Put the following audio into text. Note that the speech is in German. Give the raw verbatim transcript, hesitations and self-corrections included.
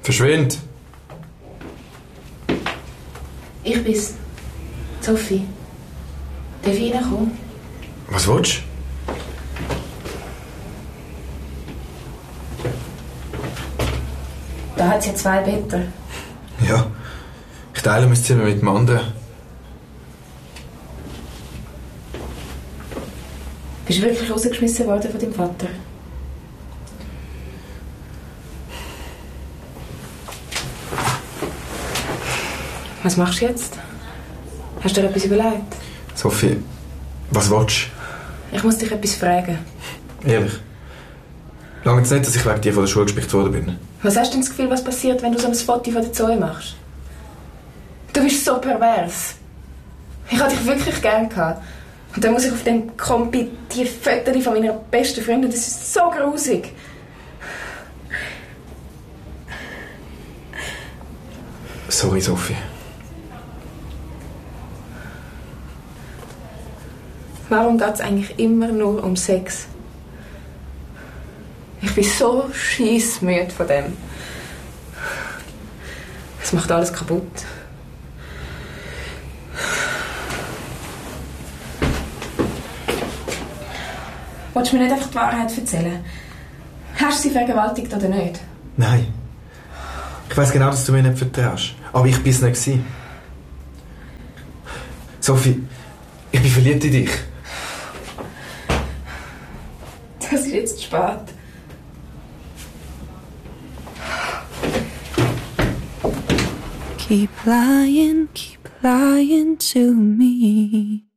Verschwind! Ich bin's. Sophie. Darf ich reinkommen? Was willst du? Da hat es ja zwei Betten. Ja, ich teile mein Zimmer mit dem anderen. Bist du wirklich rausgeschmissen worden von deinem Vater? Was machst du jetzt? Hast du dir etwas überlegt? Sophie, was willst Ich muss dich etwas fragen. du? Ehrlich? Lange es nicht, dass ich wegen dir von der Schule gespickt worden bin. Was hast du denn das Gefühl, was passiert, wenn du so ein Foto von der Zoe machst? Du bist so pervers. Ich hatte dich wirklich gern gehabt. Und dann muss ich auf dem Kompi die Fotos von meiner besten Freundin. Das ist so grusig. Sorry, Sophie. Warum geht es eigentlich immer nur um Sex? Ich bin so scheissmüde von dem. Es macht alles kaputt. Willst du mir nicht einfach die Wahrheit erzählen? Hast du sie vergewaltigt oder nicht? Nein. Ich weiss genau, dass du mir nicht vertraust. Aber ich bin es nicht gewesen. Sophie, ich bin verliebt in dich. Das ist jetzt zu spät. Keep lying, keep lying to me.